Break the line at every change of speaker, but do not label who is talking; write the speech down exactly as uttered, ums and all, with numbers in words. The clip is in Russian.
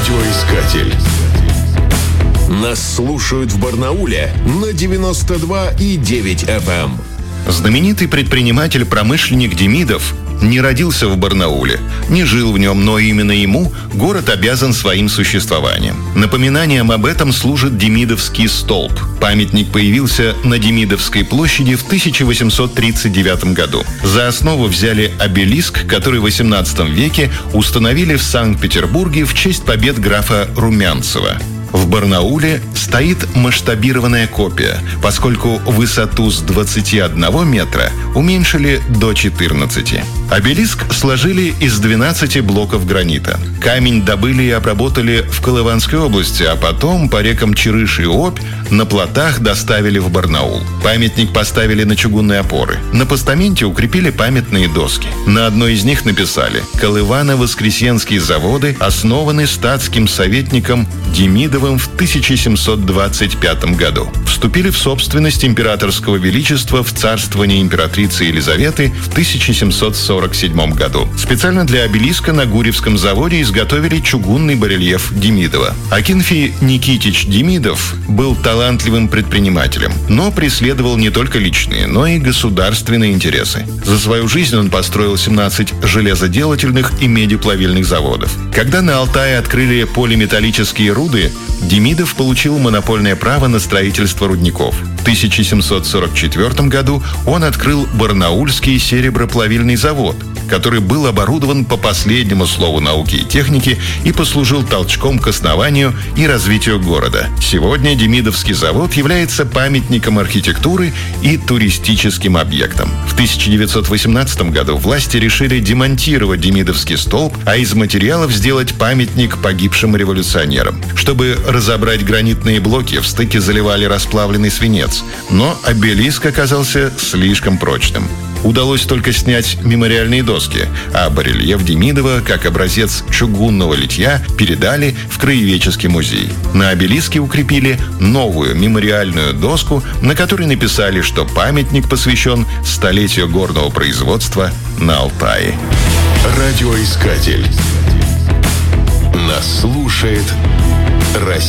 Радиоискатель. Нас слушают в Барнауле на девяносто два и девять эф эм.
Знаменитый предприниматель-промышленник Демидов не родился в Барнауле, не жил в нем, но именно ему город обязан своим существованием. Напоминанием об этом служит Демидовский столб. Памятник появился на Демидовской площади в тысяча восемьсот тридцать девятом году. За основу взяли обелиск, который в восемнадцатом веке установили в Санкт-Петербурге в честь побед графа Румянцева. В Барнауле стоит масштабированная копия, поскольку высоту с двадцати одного метра уменьшили до четырнадцати. Обелиск сложили из двенадцати блоков гранита. Камень добыли и обработали в Колыванской области, а потом по рекам Чирыш и Обь на плотах доставили в Барнаул. Памятник поставили на чугунные опоры. На постаменте укрепили памятные доски. На одной из них написали: «Колывано-Воскресенские заводы основаны статским советником Демидовым в тысяча семьсот двадцать пятом году. Вступили в собственность императорского величества в царствование императрицы Елизаветы в тысяча семьсот сорок седьмом году. Специально для обелиска на Гурьевском заводе изготовили чугунный барельеф Демидова». Акинфий Никитич Демидов был талантливым предпринимателем, но преследовал не только личные, но и государственные интересы. За свою жизнь он построил семнадцать железоделательных и медиплавильных заводов. Когда на Алтае открыли полиметаллические руды, Демидов получил монопольное право на строительство рудников. В тысяча семьсот сорок четвертом году он открыл Барнаульский сереброплавильный завод, который был оборудован по последнему слову науки и техники и послужил толчком к основанию и развитию города. Сегодня Демидовский завод является памятником архитектуры и туристическим объектом. В тысяча девятьсот восемнадцатом году власти решили демонтировать Демидовский столб, а из материалов сделать памятник погибшим революционерам. Чтобы разобрать гранитные блоки, в стыке заливали расплавленный свинец, но обелиск оказался слишком прочным. Удалось только снять мемориальные доски, а барельеф Демидова, как образец чугунного литья, передали в Краеведческий музей. На обелиске укрепили новую мемориальную доску, на которой написали, что памятник посвящен столетию горного производства на Алтае.
Радиоискатель. Нас слушает Россия.